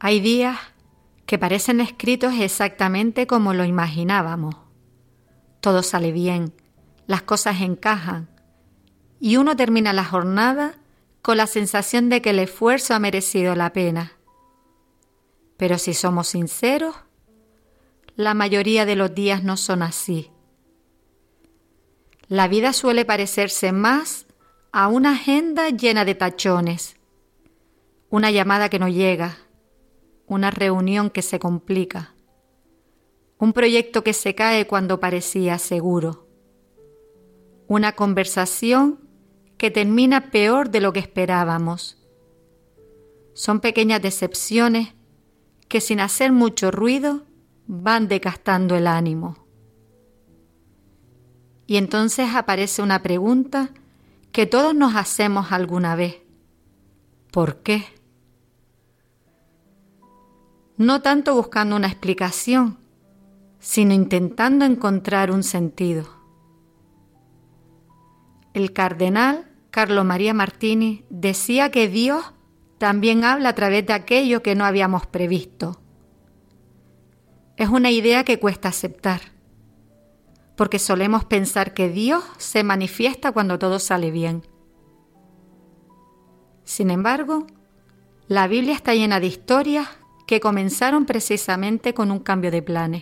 Hay días que parecen escritos exactamente como lo imaginábamos. Todo sale bien, las cosas encajan y uno termina la jornada con la sensación de que el esfuerzo ha merecido la pena. Pero si somos sinceros, la mayoría de los días no son así. La vida suele parecerse más a una agenda llena de tachones, una llamada que no llega, una reunión que se complica, un proyecto que se cae cuando parecía seguro, una conversación que termina peor de lo que esperábamos. Son pequeñas decepciones que sin hacer mucho ruido van desgastando el ánimo. Y entonces aparece una pregunta que todos nos hacemos alguna vez. ¿Por qué? No tanto buscando una explicación, sino intentando encontrar un sentido. El cardenal Carlo Maria Martini decía que Dios también habla a través de aquello que no habíamos previsto. Es una idea que cuesta aceptar, porque solemos pensar que Dios se manifiesta cuando todo sale bien. Sin embargo, la Biblia está llena de historias que comenzaron precisamente con un cambio de planes.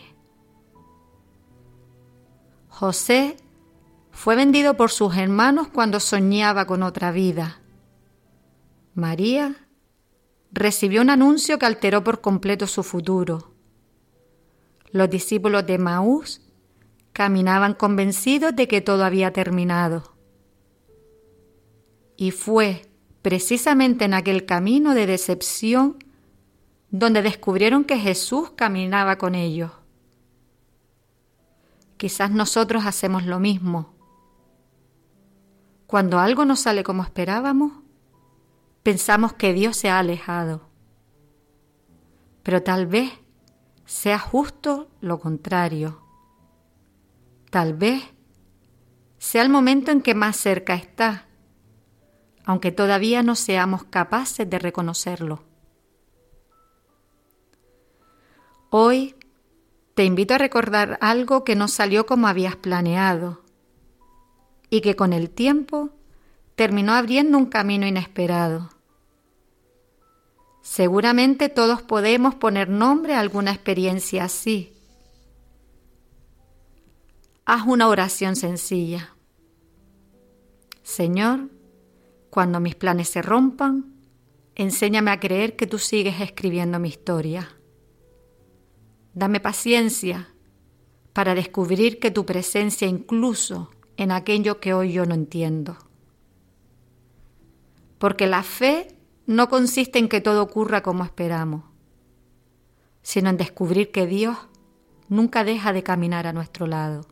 José fue vendido por sus hermanos cuando soñaba con otra vida. María recibió un anuncio que alteró por completo su futuro. Los discípulos de Emaús caminaban convencidos de que todo había terminado. Y fue precisamente en aquel camino de decepción donde descubrieron que Jesús caminaba con ellos. Quizás nosotros hacemos lo mismo. Cuando algo no sale como esperábamos, pensamos que Dios se ha alejado. Pero tal vez sea justo lo contrario. Tal vez sea el momento en que más cerca está, aunque todavía no seamos capaces de reconocerlo. Hoy te invito a recordar algo que no salió como habías planeado y que con el tiempo terminó abriendo un camino inesperado. Seguramente todos podemos poner nombre a alguna experiencia así. Haz una oración sencilla. Señor, cuando mis planes se rompan, enséñame a creer que tú sigues escribiendo mi historia. Dame paciencia para descubrir que tu presencia incluso en aquello que hoy yo no entiendo. Porque la fe no consiste en que todo ocurra como esperamos, sino en descubrir que Dios nunca deja de caminar a nuestro lado.